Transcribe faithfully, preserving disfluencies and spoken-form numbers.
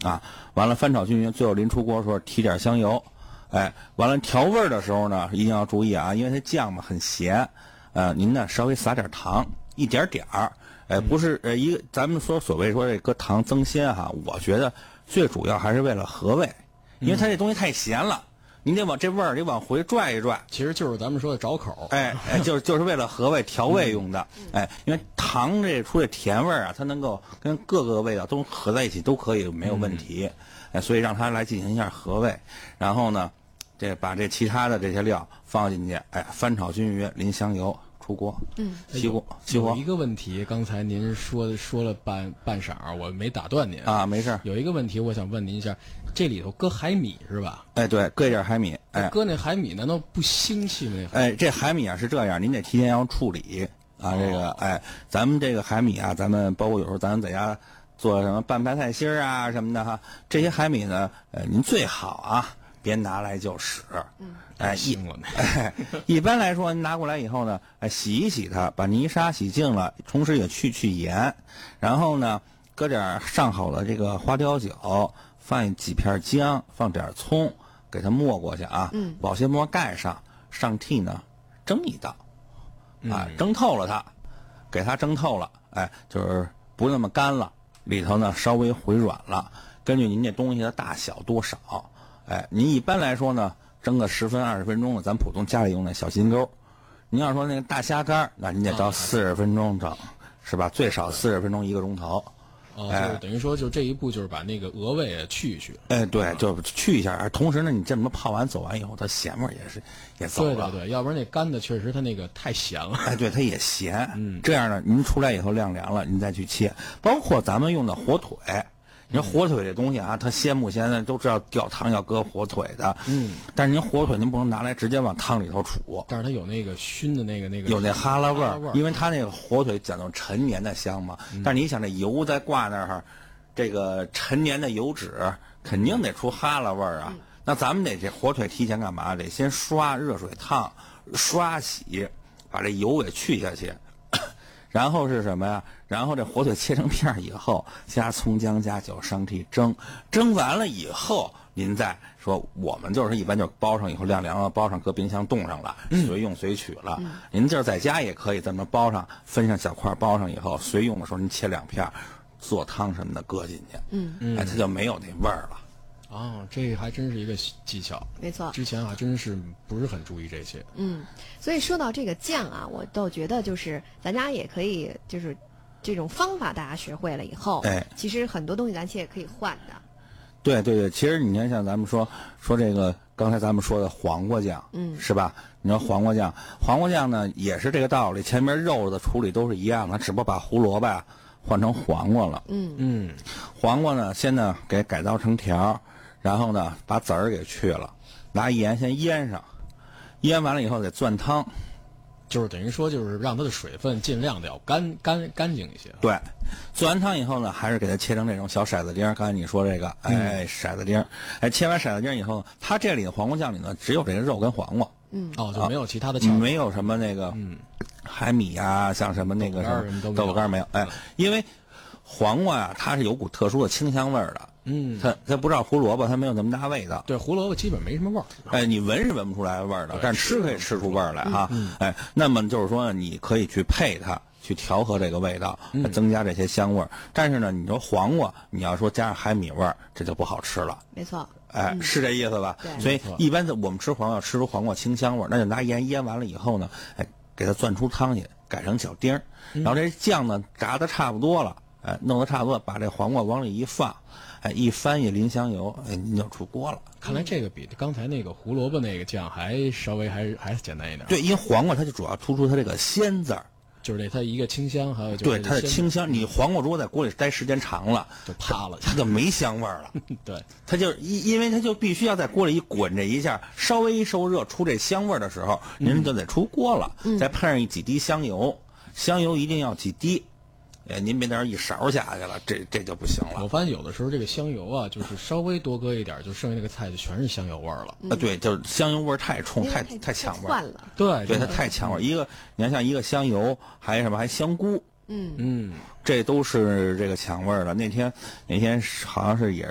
啊，完了翻炒均匀，最后临出锅的时候提点香油，哎，完了调味的时候呢，一定要注意啊，因为它酱嘛很咸，呃，您呢稍微撒点糖，一点点儿，哎，不是呃一个咱们说所谓说这搁糖增鲜哈，我觉得最主要还是为了和味，因为它这东西太咸了。您得往这味儿得往回拽一拽， 其实就是咱们说的找口。 哎哎，就是就是为了和味调味用的。哎，因为糖这出这甜味儿啊，它能够跟各个味道都合在一起，都可以没有问题。哎，所以让它来进行一下和味，然后呢，这把这其他的这些料放进去，哎，翻炒均匀，淋香油。出锅， 嗯， 熄锅，熄锅。 有一个问题，刚才您说说了半半晌，我没打断您啊，没事。 有一个问题，我想问您一下，这里头搁海米是吧？ 哎，对，搁一点海米。哎， 搁那海米难道不腥气吗？ 哎，这海米啊是这样，您得提前要处理啊。这个，哎，咱们这个海米啊，咱们包括有时候咱们在家做什么拌白菜心儿啊什么的哈，这些海米呢，呃，您最好啊别拿来就使。 嗯。 哎，一哎，一般来说，您拿过来以后呢，哎，洗一洗它，把泥沙洗净了，同时也去去盐，然后呢，搁点上好的这个花雕酒，放几片姜，放点葱，给它没过去啊。 嗯。 保鲜膜盖上，上屉呢蒸一道，啊，蒸透了它，给它蒸透了，哎，就是不那么干了，里头呢稍微回软了，根据您这东西的大小多少，哎，您一般来说呢。蒸个十分二十分钟的，咱普通家里用那小金钩。您要说那个大虾干，那您得到四十分钟蒸，是吧？最少四十分钟一个钟头。 哦，就是等于说，就这一步就是把那个鹅味去一去。 哎，对，就去一下。同时呢，你这么泡完走完以后，它咸味也是也走了。 对对对，要不然那干的确实它那个太咸了。 哎，对，它也咸。 嗯， 这样呢，您出来以后晾凉了，您再去切。包括咱们用的火腿。你说火腿这东西啊，它鲜不鲜的都知道吊汤要搁火腿的， 嗯， 但是您火腿您不能拿来直接往汤里头煮， 但是它有那个熏的那个那个有那哈喇味儿， 因为它那个火腿讲究陈年的香嘛，嗯、但是你想这油在挂那儿，这个陈年的油脂肯定得出哈喇味儿啊。嗯、那咱们得这火腿提前干嘛？得先刷热水烫，刷洗，把这油给去下去。然后是什么呀？然后这火腿切成片以后，加葱姜加酒上屉蒸，蒸完了以后，您再说我们就是一般就包上以后晾凉了，包上搁冰箱冻上了，随用随取了。嗯、您就是在家也可以这么包上，分上小块包上以后，随用的时候您切两片，做汤什么的搁进去， 嗯， 哎，它就没有那味儿了。 哦，这还真是一个技巧， 没错。 之前还真是不是很注意这些。 嗯，所以说到这个酱啊，我倒觉得就是咱家也可以，就是这种方法大家学会了以后， 哎， 其实很多东西咱其实也可以换的。 对对对，其实你看像咱们说说这个刚才咱们说的黄瓜酱， 嗯， 是吧？你说黄瓜酱，黄瓜酱呢也是这个道理，前面肉的处理都是一样的，只不过把胡萝卜呀换成黄瓜了。 嗯嗯， 黄瓜呢先呢给改刀成条。然后呢，把籽儿给去了，拿盐先腌上，腌完了以后得攥汤， 就是等于说就是让它的水分尽量的要干干干净一些。 对，做完汤以后呢，还是给它切成这种小骰子丁。刚才你说这个，哎，骰子丁，哎，切完骰子丁以后，它这里的黄瓜酱里呢，只有这个肉跟黄瓜， 嗯， 哦，就没有其他的酱、啊， 没有什么那个， 嗯， 海米呀，像什么那个什么豆腐干没有，哎，因为黄瓜呀，它是有股特殊的清香味儿的。 嗯， 它它不知道胡萝卜，它没有那么大味道。 对，胡萝卜基本没什么味儿。 哎，你闻是闻不出来味儿的，但是吃可以吃出味儿来哈。 嗯、 哎，那么就是说，你可以去配它，去调和这个味道， 嗯、 增加这些香味儿。但是呢，你说黄瓜，你要说加上海米味儿，这就不好吃了。 没错。 哎， 嗯、 是这意思吧？ 对。 所以一般我们吃黄瓜，吃出黄瓜清香味儿，那就拿盐腌完了以后呢，哎，给它攥出汤去，改成小丁儿，然后这酱呢炸的差不多了，哎，弄得差不多，把这黄瓜往里一放。哎，一翻一淋香油，哎，您就出锅了。 看来这个比刚才那个胡萝卜那个酱还稍微还还简单一点。 对，因为黄瓜它就主要突出它这个鲜字儿， 就是这它一个清香，还有就是对它的清香。你黄瓜如果在锅里待时间长了， 就趴了， 它就没香味儿了。 对， 它就因因为它就必须要在锅里一滚这一下，稍微一受热出这香味儿的时候，您就得出锅了， 嗯、 再配上一几滴香油，香油一定要几滴。哎，您别在这一勺下去了，这这就不行了。 我发现有的时候这个香油啊，就是稍微多搁一点，就剩下那个菜就全是香油味儿了。 啊，对，就是香油味儿太冲，太太抢味儿了。 对， 对，它太抢味儿。一个，你看像一个香油，还有什么，还香菇， 嗯嗯， 这都是这个抢味儿的。那天那天好像是也